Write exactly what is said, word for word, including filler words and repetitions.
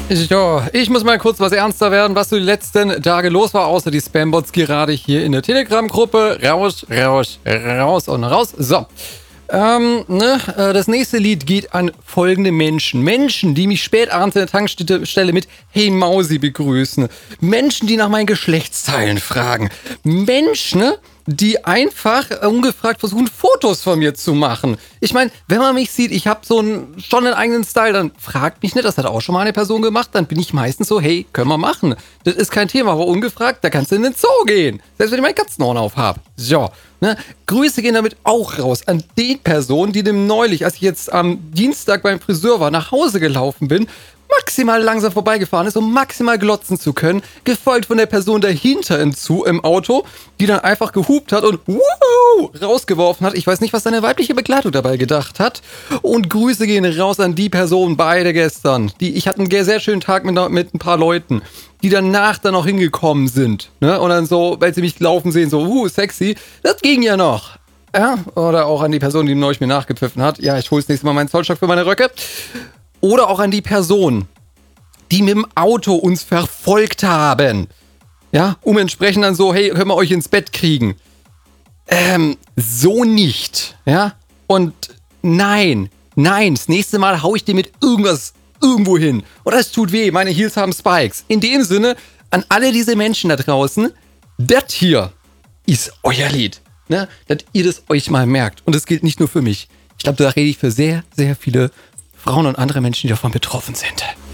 So, ich muss mal kurz was ernster werden, was so die letzten Tage los war, außer die Spambots gerade hier in der Telegram-Gruppe. Raus, raus, raus und raus. So, ähm, ne, äh, das nächste Lied geht an folgende Menschen. Menschen, die mich spät abends in der Tankstelle mit Hey Mausi begrüßen. Menschen, die nach meinen Geschlechtsteilen fragen. Menschen, die einfach ungefragt versuchen, Fotos von mir zu machen. Ich meine, wenn man mich sieht, ich habe so einen, schon einen eigenen Style, dann fragt mich nicht, das hat auch schon mal eine Person gemacht, dann bin ich meistens so, hey, können wir machen. Das ist kein Thema, aber ungefragt, da kannst du in den Zoo gehen. Selbst wenn ich meinen Katzenohren auf habe. So, ne? Grüße gehen damit auch raus an die Person, die dem neulich, als ich jetzt am Dienstag beim Friseur war, nach Hause gelaufen bin, maximal langsam vorbeigefahren ist, um maximal glotzen zu können, gefolgt von der Person dahinter im, Zu im Auto, die dann einfach gehupt hat und wuhu, rausgeworfen hat. Ich weiß nicht, was seine weibliche Begleitung dabei gedacht hat. Und Grüße gehen raus an die Person, beide gestern. Die, ich hatte einen sehr schönen Tag mit, mit ein paar Leuten, die danach dann auch hingekommen sind. Ne? Und dann so, weil sie mich laufen sehen, so, uh, sexy, das ging ja noch. Ja? Oder auch an die Person, die neulich mir nachgepfiffen hat. Ja, ich hole das nächste Mal meinen Zollstock für meine Röcke. Oder auch an die Person, die mit dem Auto uns verfolgt haben. Ja, um entsprechend dann so, hey, können wir euch ins Bett kriegen? Ähm, so nicht. Ja, und nein, nein, das nächste Mal hau ich dir mit irgendwas irgendwo hin. Oder es tut weh, meine Heels haben Spikes. In dem Sinne, an alle diese Menschen da draußen, das hier ist euer Lied. Ne? Dass ihr das euch mal merkt. Und das gilt nicht nur für mich. Ich glaube, da rede ich für sehr, sehr viele Frauen und andere Menschen, die davon betroffen sind.